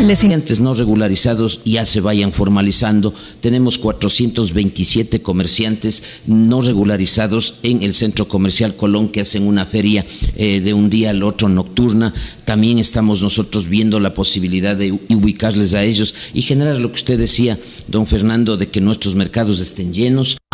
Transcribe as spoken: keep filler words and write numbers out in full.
Les... Comerciantes no regularizados ya se vayan formalizando. Tenemos cuatrocientos veintisiete comerciantes no regularizados en el Centro Comercial Colón, que hacen una feria eh, de un día al otro nocturna. También estamos nosotros viendo la posibilidad de ubicarles a ellos y generar lo que usted decía, don Fernando, de que nuestros mercados estén llenos.